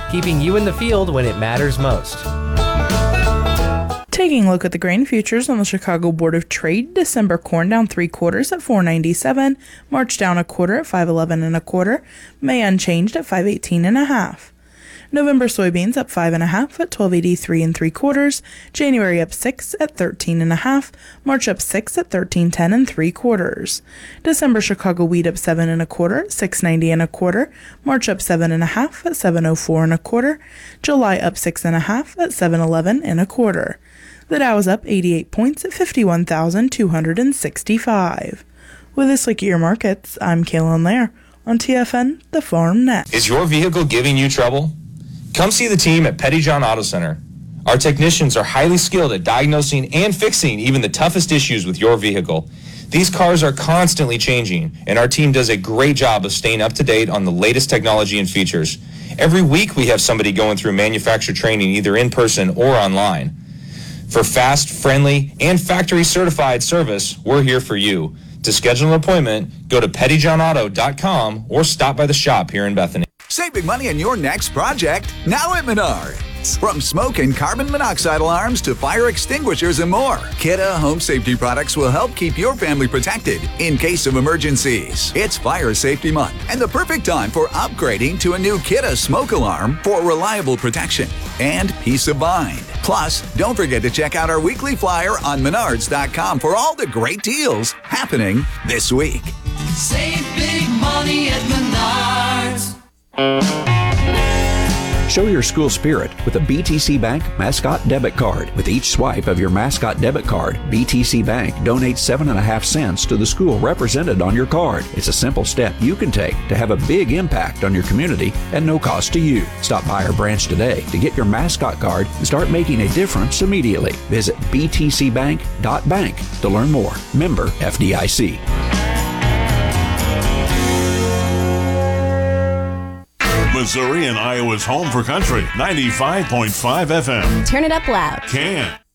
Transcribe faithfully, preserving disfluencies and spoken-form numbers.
keeping you in the field when it matters most. Taking a look at the grain futures on the Chicago Board of Trade, December corn down three quarters at four ninety-seven, March down a quarter at five eleven and a quarter, May unchanged at five eighteen and a half. November soybeans up five and a half at twelve eighty-three and three quarters, January up six at thirteen and a half, March up six at thirteen ten and three quarters. December Chicago wheat up seven and a quarter at six ninety and a quarter, March up seven and a half at seven oh four and a quarter, July up six and a half at seven eleven and a quarter. The Dow is up eighty-eight points at fifty-one thousand two hundred sixty-five. With this look at your markets, I'm Kaylin Lair on T F N, the Farm Net. Is your vehicle giving you trouble? Come see the team at Pettyjohn Auto Center. Our technicians are highly skilled at diagnosing and fixing even the toughest issues with your vehicle. These cars are constantly changing, and our team does a great job of staying up to date on the latest technology and features. Every week we have somebody going through manufacturer training either in person or online. For fast, friendly, and factory-certified service, we're here for you. To schedule an appointment, go to pettyjohn auto dot com or stop by the shop here in Bethany. Save big money on your next project now at Menards. From smoke and carbon monoxide alarms to fire extinguishers and more, Kidde Home Safety products will help keep your family protected in case of emergencies. It's Fire Safety Month and the perfect time for upgrading to a new Kidde smoke alarm for reliable protection and peace of mind. Plus, don't forget to check out our weekly flyer on menards dot com for all the great deals happening this week. Save big money at Menards. Show your school spirit with a B T C Bank Mascot Debit Card. With each swipe of your Mascot Debit Card, B T C Bank donates seven and a half cents to the school represented on your card. It's a simple step you can take to have a big impact on your community at no cost to you. Stop by our branch today to get your Mascot Card and start making a difference immediately. Visit b t c bank dot bank to learn more. Member F D I C. Missouri and Iowa's home for country, ninety-five point five F M. Turn it up loud. Can.